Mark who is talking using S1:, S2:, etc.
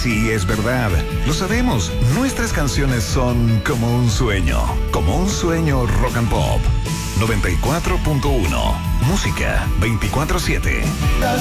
S1: Sí, es verdad. Lo sabemos. Nuestras canciones son como un sueño. Como un sueño rock and pop. 94.1. Música 24/7.
S2: Las